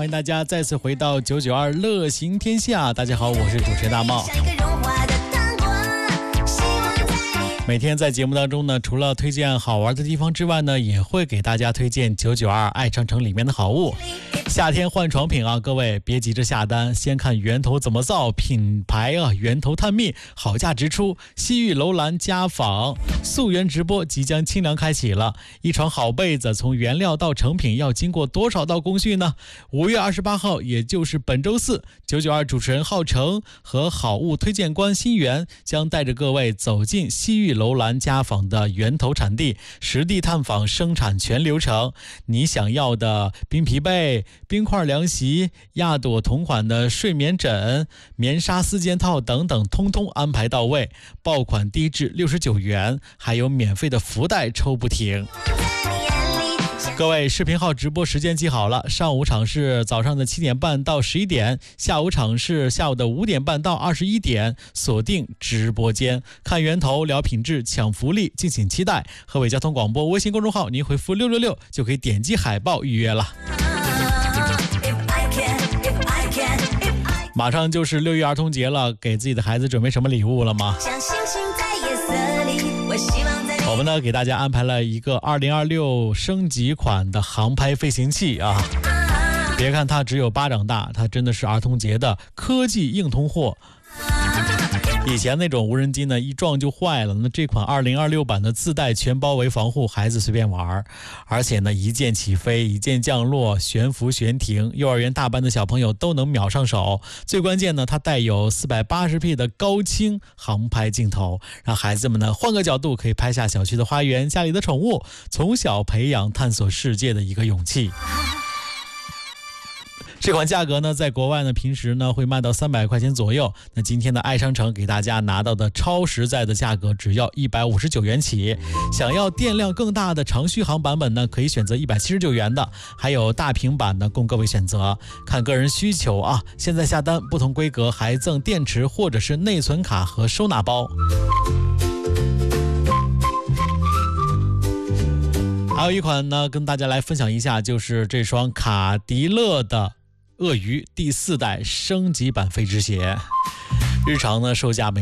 欢迎大家再次回到992乐行天下。大家好，我是主持人大茂。每天在节目当中呢，除了推荐好玩的地方之外呢，也会给大家推荐992爱商城里面的好物。夏天换床品啊，各位别急着下单，先看源头怎么造，品牌源头探秘，好价直出。西域楼兰家纺溯源直播即将清凉开启了，一床好被子从原料到成品要经过多少道工序呢？5月28号，也就是本周四，992主持人浩成和好物推荐官新源将带着各位走进西域楼兰家纺的源头产地，实地探访生产全流程。你想要的冰皮被、冰块凉席、亚朵同款的睡眠枕、棉纱四件套等等，通通安排到位，爆款低至69元，还有免费的福袋抽不停。各位，视频号直播时间记好了，上午场是早上的7点半到11点，下午场是下午的5点半到21点，锁定直播间，看源头聊品质抢福利，敬请期待。河北交通广播微信公众号，您回复666就可以点击海报预约了。马上就是6一儿童节了，给自己的孩子准备什么礼物了吗？我们呢给大家安排了一个2026升级款的航拍飞行器啊！别看它只有巴掌大，它真的是儿童节的科技硬通货。以前那种无人机呢，一撞就坏了，那这款2026版的自带全包围防护，孩子随便玩，而且呢一键起飞、一键降落、悬浮悬停，幼儿园大班的小朋友都能秒上手。最关键呢，它带有480p 的高清航拍镜头，让孩子们呢换个角度可以拍下小区的花园、家里的宠物，从小培养探索世界的一个勇气。这款价格呢，在国外呢，平时呢会卖到300块钱左右。那今天的爱商城给大家拿到的超实在的价格，只要159元起。想要电量更大的长续航版本呢，可以选择179元的，还有大平板的供各位选择，看个人需求啊。现在下单，不同规格还赠电池或者是内存卡和收纳包。还有一款呢，跟大家来分享一下，就是这双卡迪乐的鳄鱼第4代升级版飞织鞋，日常呢售价